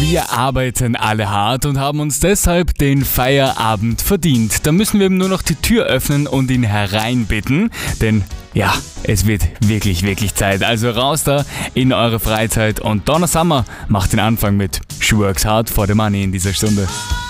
Wir arbeiten alle hart und haben uns deshalb den Feierabend verdient. Da müssen wir eben nur noch die Tür öffnen und ihn hereinbitten, denn ja, es wird wirklich, wirklich Zeit. Also raus da in eure Freizeit und Donna Summer macht den Anfang mit She Works Hard for the Money in dieser Stunde.